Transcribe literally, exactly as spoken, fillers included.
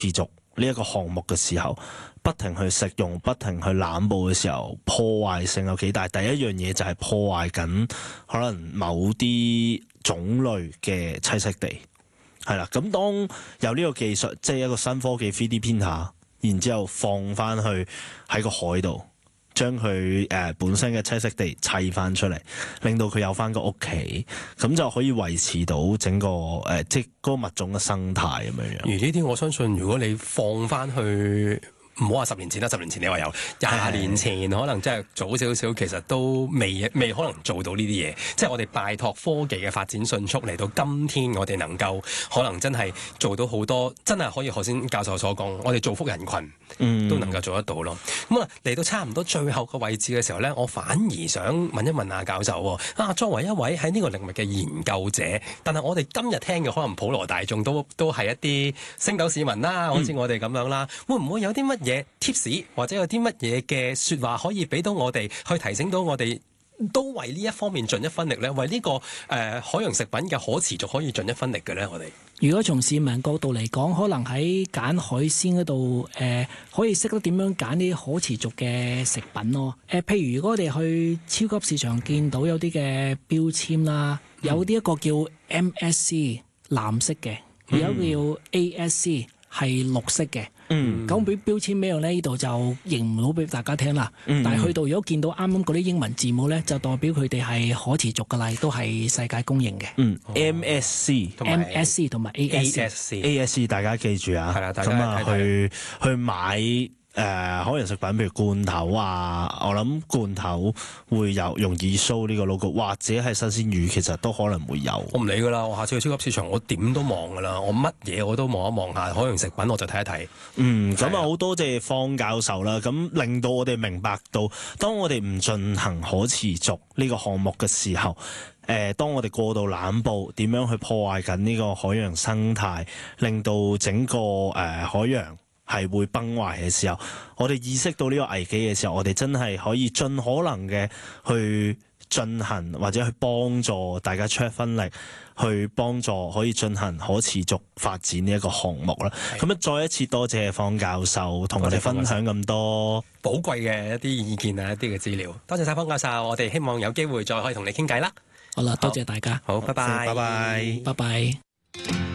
持續呢一個項目嘅時候，不停去食用、不停去濫捕嘅時候，破壞性有幾大？第一樣嘢就係破壞緊可能某啲種類嘅棲息地，係啦。咁當有呢個技術，即係一個新科技 three D printer，然之後放翻去喺個海度，將佢誒本身嘅棲息地砌翻出嚟，令到佢有翻個屋企，咁就可以維持到整個誒、呃、即係嗰個物種嘅生態咁樣樣。 而呢啲我相信，如果你放翻去，唔好話十年前啦，十年前你話有，廿年前可能真係早少少，其實都未未可能做到呢啲嘢。即係我哋拜託科技嘅發展迅速，嚟到今天我哋能夠可能真係做到好多，真係可以頭先教授所講，我哋造福人群，嗯、都能夠做得到咯。咁啊嚟到差唔多最後個位置嘅時候呢，我反而想問一問阿教授啊，作為一位喺呢個領域嘅研究者，但係我哋今日聽嘅可能普羅大眾都都係一啲星斗市民啦，好似我哋咁樣啦，嗯、會唔會有啲乜嘢tips 或者有啲乜嘢嘅說話可以俾到我哋去提醒到我哋都為呢一方面盡一分力呢？為呢、這個誒、呃、海洋食品嘅可持續可以盡一分力嘅呢？我哋如果從市民角度嚟講，可能喺揀海鮮嗰度誒可以識得點樣揀啲可持續嘅食品咯。誒、呃、譬如如果我哋去超級市場見到有啲嘅標籤啦，有啲一個叫 M S C 藍色嘅，有一個叫 A S C 係綠色嘅。嗯，咁俾標籤咩樣咧？呢度就認唔到俾大家聽啦。嗯、但係去到如果見到啱啱嗰啲英文字母咧，就代表佢哋係可持續嘅啦，都係世界公認嘅。 嗯 ，M S C、M S C 同埋 A S C、A S C 大家記住啊。 係啦，大家咁啊去去買。誒、呃、海洋食品，譬如罐頭啊，我諗罐頭會有容易 show 呢個 logo，或者係新鮮魚，其實都可能會有。 我唔理噶啦，我下次去超級市場，我點都望噶啦，我乜嘢我都望一望下海洋食品，我就睇一睇。 嗯，咁啊好多謝方教授啦，咁令到我哋明白到，當我哋唔進行可持續呢個項目嘅時候，誒、呃，當我哋過度濫捕，點樣去破壞緊呢個海洋生態，令到整個誒、呃、海洋係會崩壞嘅時候，我哋意識到呢個危機嘅時候，我哋真係可以盡可能嘅去進行或者去幫助大家出一分力，去幫助可以進行可持續發展呢一個項目啦。咁啊，再一次多謝方教授同我哋分享咁多寶貴嘅一啲意見啊，一啲嘅資料。多謝晒方教授，我哋希望有機會再可以同你傾偈啦。 好啦，多謝大家。 好，拜拜， 拜拜， 拜拜。